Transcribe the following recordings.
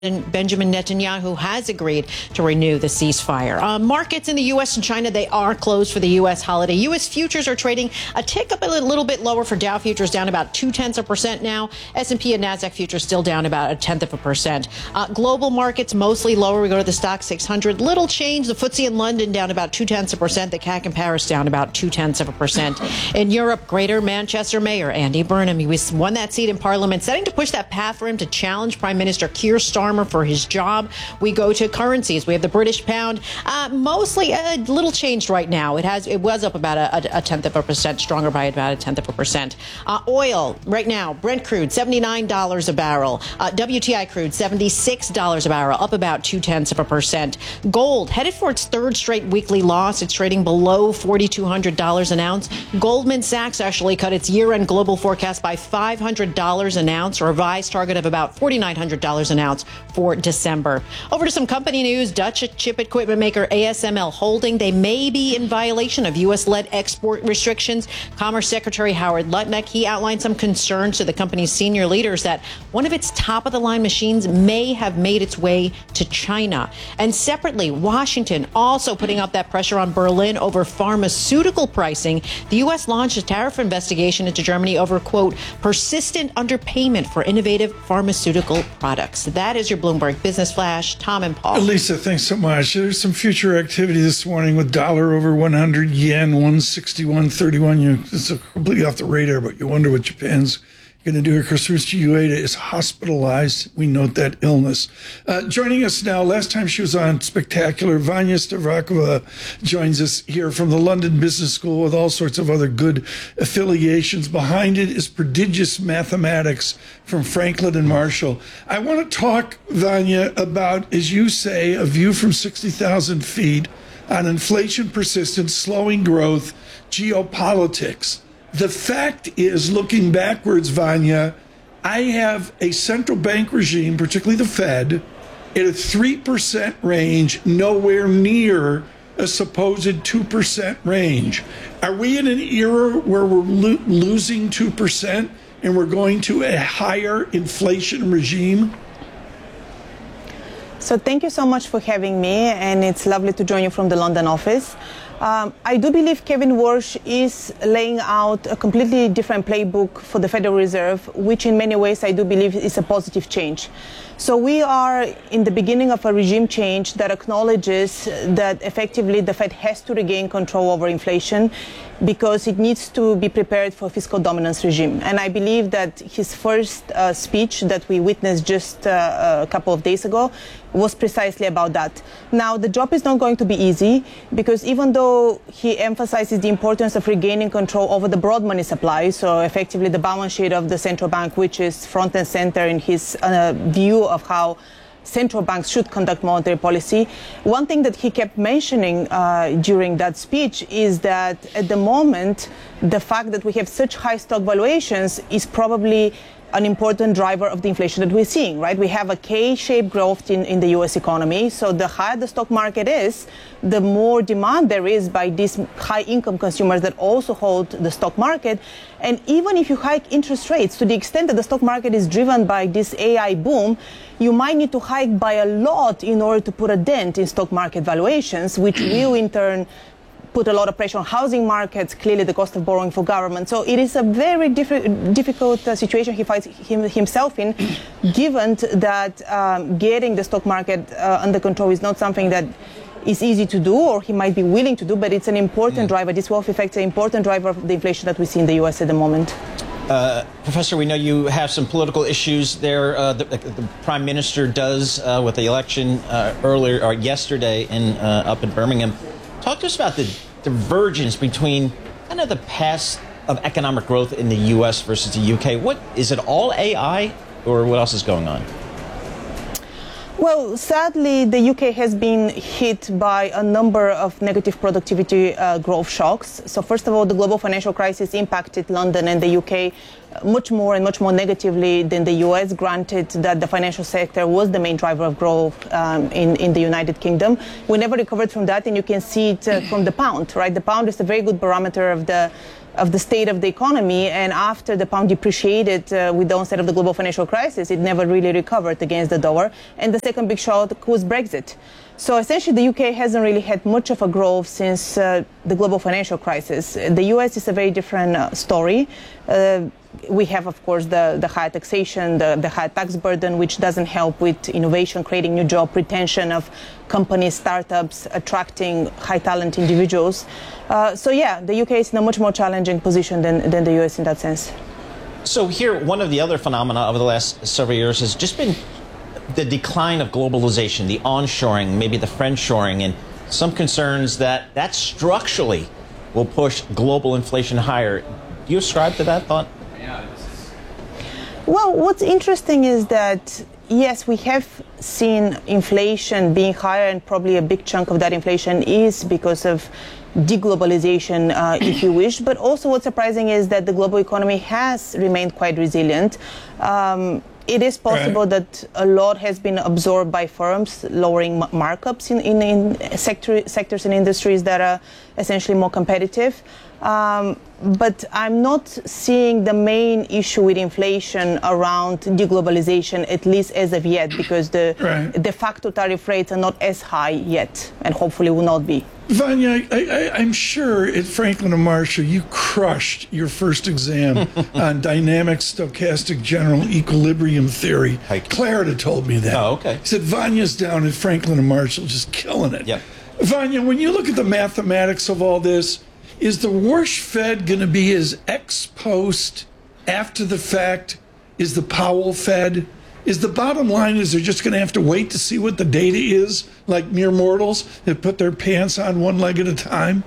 Benjamin Netanyahu has agreed to renew the ceasefire. Markets in the U.S. and China, they are closed for the U.S. holiday. U.S. futures are trading a tick up a little bit lower for Dow futures, down about 0.2% now. S&P and NASDAQ futures still down about 0.1%. Global markets mostly lower. We go to the Stock 600. Little change. The FTSE in London down about 0.2%. The CAC in Paris down about 0.2%. In Europe, Greater Manchester Mayor Andy Burnham, he won that seat in Parliament, setting to push that path for him to challenge Prime Minister Keir Starmer for his job. We go to currencies. We have the British pound, mostly a little changed right now. It was up about a 0.1%, stronger by about 0.1%. Oil right now, Brent crude $79 a barrel, WTI crude $76 a barrel, up about 0.2%. Gold headed for its third straight weekly loss. It's trading below $4,200 an ounce. Goldman Sachs actually cut its year-end global forecast by $500 an ounce, a revised target of about $4,900 an ounce for December. Over to some company news. Dutch chip equipment maker ASML Holding, they may be in violation of U.S.-led export restrictions. Commerce Secretary Howard Lutnick, he outlined some concerns to the company's senior leaders that one of its top-of-the-line machines may have made its way to China. And separately, Washington also putting up that pressure on Berlin over pharmaceutical pricing. The U.S. launched a tariff investigation into Germany over, quote, persistent underpayment for innovative pharmaceutical products. That is your Bloomberg Business Flash. Tom and Paul. Lisa, thanks so much. There's some future activity this morning with dollar over 100, yen 161.31. It's completely off the radar, but you wonder what Japan's going to do here. Kazushi Ueda is hospitalized. We note that illness. Joining us now, last time she was on Spectacular, Vanya Stavrakova joins us here from the London Business School with all sorts of other good affiliations. Behind it is prodigious mathematics from Franklin and Marshall. I want to talk, Vanya, about, as you say, a view from 60,000 feet on inflation persistence, slowing growth, geopolitics. The fact is, looking backwards, Vanya, I have a central bank regime, particularly the Fed, at a 3% range, nowhere near a supposed 2% range. Are we in an era where we're losing 2% and we're going to a higher inflation regime? So thank you so much for having me, and it's lovely to join you from the London office. I do believe Kevin Warsh is laying out a completely different playbook for the Federal Reserve, which in many ways I do believe is a positive change. So we are in the beginning of a regime change that acknowledges that effectively the Fed has to regain control over inflation because it needs to be prepared for a fiscal dominance regime. And I believe that his first speech that we witnessed just a couple of days ago was precisely about that. Now, the job is not going to be easy because even though he emphasizes the importance of regaining control over the broad money supply, so effectively the balance sheet of the central bank, which is front and center in his view of how central banks should conduct monetary policy. One thing that he kept mentioning during that speech is that at the moment, the fact that we have such high stock valuations is probably an important driver of the inflation that we're seeing, right? We have a K-shaped growth in the U.S. economy. So the higher the stock market is, the more demand there is by these high-income consumers that also hold the stock market. And even if you hike interest rates to the extent that the stock market is driven by this AI boom, you might need to hike by a lot in order to put a dent in stock market valuations, which will in turn put a lot of pressure on housing markets, clearly the cost of borrowing for government. So it is a very difficult situation he finds himself in, given that getting the stock market under control is not something that is easy to do, or he might be willing to do, but it's an important driver. This wealth effect is an important driver of the inflation that we see in the U.S. at the moment. Professor, we know you have some political issues there. The Prime Minister does with the election earlier or yesterday up in Birmingham. Talk to us about the divergence between kind of the path of economic growth in the U.S. versus the U.K. What is it, all AI, or what else is going on? Well, sadly, the UK has been hit by a number of negative productivity growth shocks. So first of all, the global financial crisis impacted London and the UK much more negatively than the US, granted that the financial sector was the main driver of growth in the United Kingdom. We never recovered from that, and you can see it from the pound, right? The pound is a very good barometer of the of the state of the economy. And after the pound depreciated with the onset of the global financial crisis, it never really recovered against the dollar. And the second big shock was Brexit. So essentially, the UK hasn't really had much of a growth since the global financial crisis. The US is a very different story. We have, of course, the high taxation, the high tax burden, which doesn't help with innovation, creating new job, retention of companies, startups, attracting high talent individuals. So yeah, the UK is in a much more challenging position than the US in that sense. So here, one of the other phenomena over the last several years has just been the decline of globalization, the onshoring, maybe the friendshoring, and some concerns that structurally will push global inflation higher. Do you ascribe to that thought? Well, what's interesting is that, yes, we have seen inflation being higher, and probably a big chunk of that inflation is because of deglobalization, if you wish. But also what's surprising is that the global economy has remained quite resilient. It is possible that a lot has been absorbed by firms, lowering markups in sectors and industries that are essentially more competitive. But I'm not seeing the main issue with inflation around deglobalization, at least as of yet, because the de facto tariff rates are not as high yet, and hopefully will not be. Vanya, I'm sure at Franklin and Marshall you crushed your first exam on dynamic stochastic general equilibrium theory. Clarida told me that. Oh, okay. He said Vanya's down at Franklin and Marshall just killing it. Yep. Vanya, when you look at the mathematics of all this, is the Warsh Fed going to be as ex post, after the fact, is the Powell Fed? Is the bottom line is they're just going to have to wait to see what the data is, like mere mortals that put their pants on one leg at a time?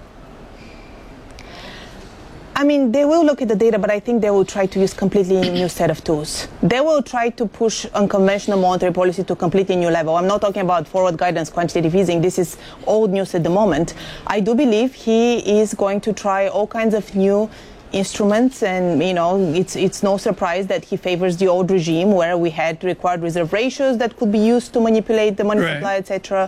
I mean, they will look at the data, but I think they will try to use completely new set of tools. They will try to push unconventional monetary policy to a completely new level. I'm not talking about forward guidance, quantitative easing. This is old news at the moment. I do believe he is going to try all kinds of new instruments, and it's no surprise that he favors the old regime where we had required reserve ratios that could be used to manipulate the money supply, etc.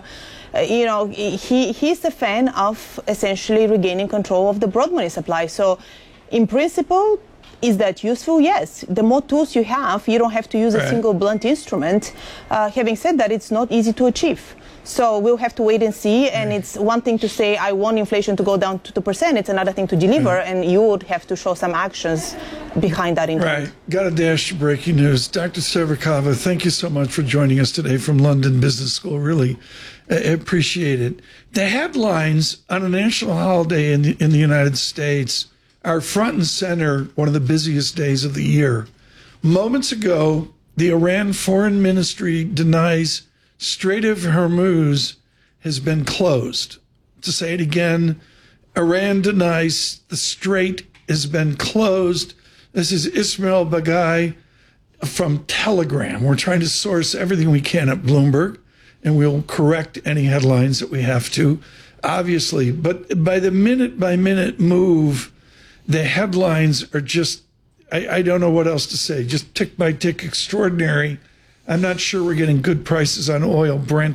He's a fan of essentially regaining control of the broad money supply. So in principle, is that useful? Yes. The more tools you have, you don't have to use a single blunt instrument. Having said that, it's not easy to achieve. So we'll have to wait and see. And it's one thing to say, I want inflation to go down to 2%. It's another thing to deliver. And you would have to show some actions behind that intent. Right. Got to dash to breaking news. Dr. Severkova, thank you so much for joining us today from London Business School. Really appreciate it. The headlines on a national holiday in the United States are front and center, one of the busiest days of the year. Moments ago, the Iran Foreign Ministry denies Strait of Hormuz has been closed. To say it again, Iran denies the strait has been closed. This is Ismail Baghai from Telegram. We're trying to source everything we can at Bloomberg, and we'll correct any headlines that we have to, obviously. But by the minute-by-minute move, the headlines are just, I don't know what else to say, just tick-by-tick extraordinary. I'm not sure we're getting good prices on oil. Brent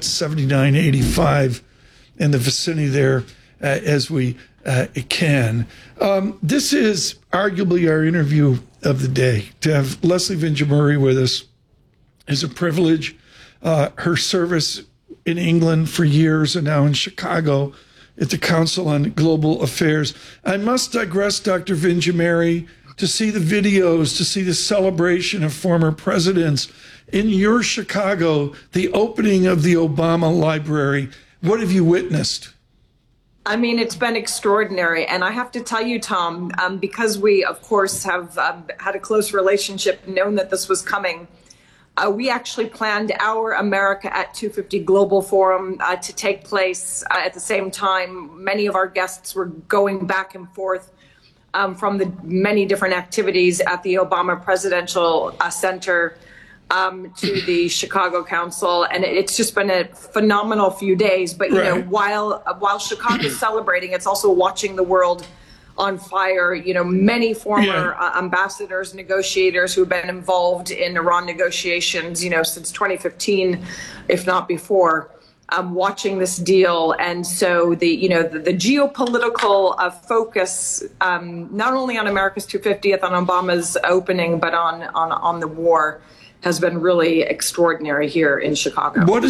79.85 in the vicinity there as we can. This is arguably our interview of the day. To have Leslie Vinjamuri with us is a privilege. Her service in England for years and now in Chicago at the Council on Global Affairs. I must digress, Dr. Vinjamuri, to see the videos, to see the celebration of former presidents. In your Chicago, the opening of the Obama Library, what have you witnessed? I mean, it's been extraordinary. And I have to tell you, Tom, because we, of course, have had a close relationship, known that this was coming, we actually planned our America at 250 Global Forum to take place at the same time. Many of our guests were going back and forth from the many different activities at the Obama Presidential Center to the Chicago Council, and it's just been a phenomenal few days. But you know, while Chicago's celebrating, it's also watching the world on fire. You know, many former ambassadors, negotiators who've been involved in Iran negotiations, you know, since 2015, if not before. watching this deal. And so the geopolitical focus, not only on America's 250th, on Obama's opening, but on the war, has been really extraordinary here in Chicago. What is